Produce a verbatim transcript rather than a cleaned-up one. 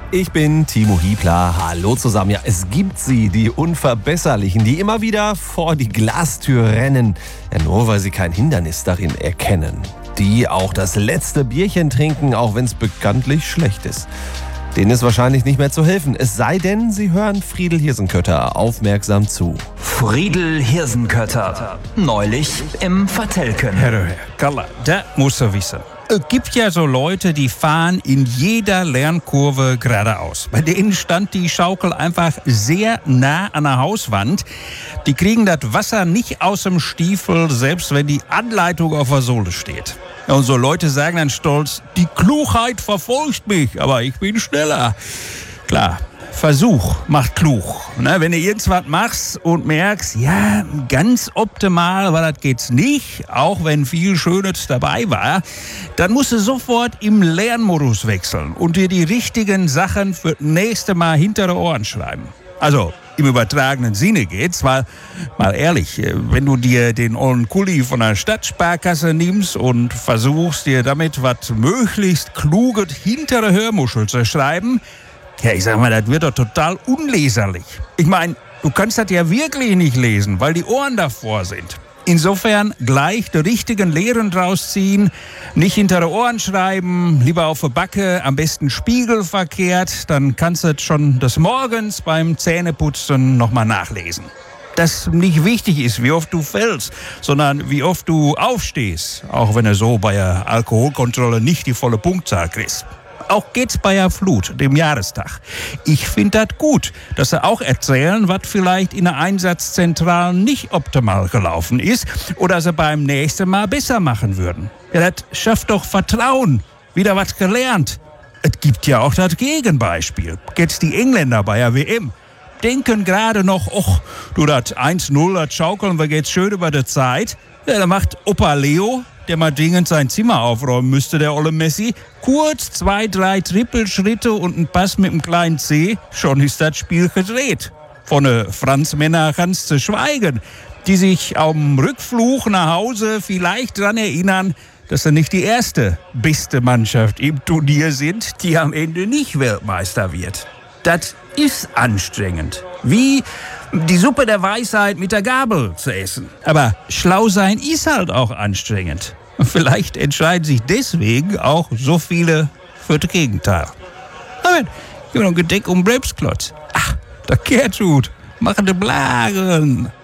Ich bin Timo Hiebler. Hallo zusammen. Ja, es gibt sie, die Unverbesserlichen, die immer wieder vor die Glastür rennen. Ja, nur weil sie kein Hindernis darin erkennen. Die auch das letzte Bierchen trinken, auch wenn es bekanntlich schlecht ist. Denen ist wahrscheinlich nicht mehr zu helfen. Es sei denn, sie hören Friedel Hirsenkötter aufmerksam zu. Friedel Hirsenkötter. Neulich im Vertelken. Herr, Herr, Kalla, da muss er wissen. Es gibt ja so Leute, die fahren in jeder Lernkurve geradeaus. Bei denen stand die Schaukel einfach sehr nah an der Hauswand. Die kriegen das Wasser nicht aus dem Stiefel, selbst wenn die Anleitung auf der Sohle steht. Und so Leute sagen dann stolz, die Klugheit verfolgt mich, aber ich bin schneller. Klar, Versuch macht klug. Ne, wenn du irgendwas machst und merkst, ja, ganz optimal war das geht's nicht, auch wenn viel Schönes dabei war, dann musst du sofort im Lernmodus wechseln und dir die richtigen Sachen für das nächste Mal hinter die Ohren schreiben. Also im übertragenen Sinne geht's, weil, mal ehrlich, wenn du dir den ollen Kuli von der Stadtsparkasse nimmst und versuchst, dir damit was möglichst Kluges hinter der Hörmuschel zu schreiben, ja, ich sag mal, das wird doch total unleserlich. Ich meine, du kannst das ja wirklich nicht lesen, weil die Ohren davor sind. Insofern gleich die richtigen Lehren draus ziehen, nicht hinter die Ohren schreiben, lieber auf der Backe, am besten spiegelverkehrt, dann kannst du schon des Morgens beim Zähneputzen nochmal nachlesen. Dass nicht wichtig ist, wie oft du fällst, sondern wie oft du aufstehst, auch wenn du so bei der Alkoholkontrolle nicht die volle Punktzahl kriegst. Auch geht's bei der Flut, dem Jahrestag. Ich finde das gut, dass sie auch erzählen, was vielleicht in der Einsatzzentrale nicht optimal gelaufen ist oder sie beim nächsten Mal besser machen würden. Ja, das schafft doch Vertrauen. Wieder was gelernt. Es gibt ja auch das Gegenbeispiel. Jetzt die Engländer bei der W M. Denken gerade noch, och, du, das eins null, das schaukeln wir jetzt schön über die Zeit. Ja, da macht Opa Leo, der mal dringend sein Zimmer aufräumen müsste, der olle Messi, kurz zwei, drei Trippelschritte und ein Pass mit dem kleinen C, schon ist das Spiel gedreht. Von den Franzmänner kannst du schweigen, die sich am Rückflug nach Hause vielleicht daran erinnern, dass sie nicht die erste beste Mannschaft im Turnier sind, die am Ende nicht Weltmeister wird. Das ist anstrengend. Wie die Suppe der Weisheit mit der Gabel zu essen. Aber schlau sein ist halt auch anstrengend. Und vielleicht entscheiden sich deswegen auch so viele für das Gegenteil. Aber ich habe noch ein Gedeck um Bremsklotz. Ach, der Gertrud, machen die Blagen.